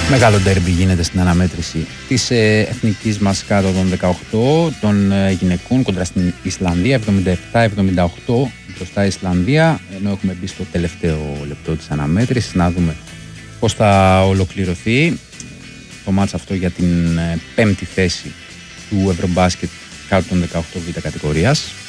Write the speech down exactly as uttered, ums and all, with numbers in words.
Μεγάλο ντέρμπι γίνεται στην αναμέτρηση της ε, εθνικής μας κάτω των δεκαοκτώ των ε, γυναικών κοντρα στην Ισλανδία, εβδομήντα επτά εβδομήντα οκτώ μπροστά η Ισλανδία, ενώ έχουμε μπει στο τελευταίο λεπτό της αναμέτρησης να δούμε πώς θα ολοκληρωθεί το μάτς αυτό για την ε, πέμπτη θέση του Ευρωμπάσκετ κάτω των δεκαοκτώ β κατηγορίας.